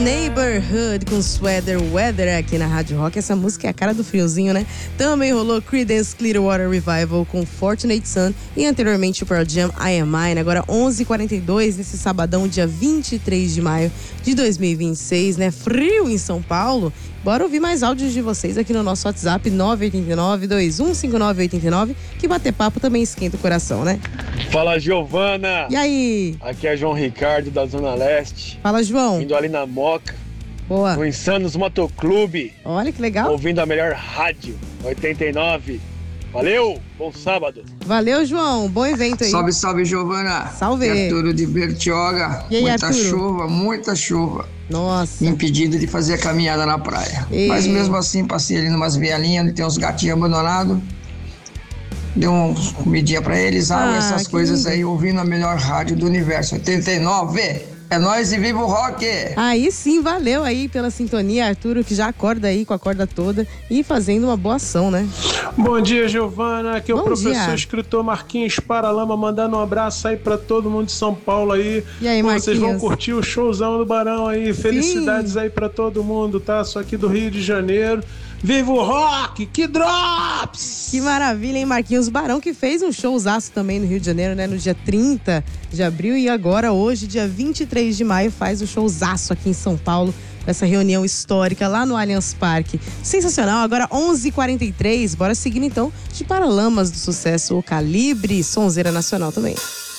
Neighborhood com Sweater Weather aqui na Rádio Rock. Essa música é a cara do friozinho, né? Também rolou Creedence Clearwater Revival com Fortunate Son e anteriormente o Pearl Jam I Am Mine. Agora 11h42 nesse sabadão, dia 23 de maio de 2026, né? Frio em São Paulo. Bora ouvir mais áudios de vocês aqui no nosso WhatsApp 989-215989, que bater papo também esquenta o coração, né? Fala, Giovana! E aí? Aqui é João Ricardo, da Zona Leste. Fala, João. Indo ali na Moca. Boa. No Insanos Motoclube. Olha que legal. Ouvindo a melhor rádio, 89. Valeu! Bom sábado. Valeu, João. Bom evento aí. Salve, salve, Giovana. Salve. E Arturo de Bertioga. E aí, muita Arturo? chuva, muita chuva. Nossa. Impedido de fazer a caminhada na praia. E... Mas mesmo assim, passei ali numas vielinhas, onde tem uns gatinhos abandonados. Deu uma comidinha pra eles, água, essas coisas lindo. aí, ouvindo a melhor rádio do universo. 89. É nóis e viva o rock! Aí sim, valeu aí pela sintonia, Arturo, que já acorda aí com a corda toda e fazendo uma boa ação, né? Bom dia, Giovana. Aqui é o Bom professor dia. escritor Marquinhos Paralama, mandando um abraço aí pra todo mundo de São Paulo aí. E aí, Pô, vocês vão Marquinhos? curtir o showzão do Barão aí. Felicidades aí pra todo mundo, tá? Sou aqui do Rio de Janeiro. Viva o rock! Que drops! Que maravilha, hein, Marquinhos Barão, que fez um showzaço também no Rio de Janeiro, né? No dia 30 de abril e agora, hoje, dia 23 de maio, faz o showzaço aqui em São Paulo, com essa reunião histórica lá no Allianz Parque. Sensacional, agora 11h43, bora seguindo então de Paralamas do Sucesso, o Calibre, sonzeira nacional também.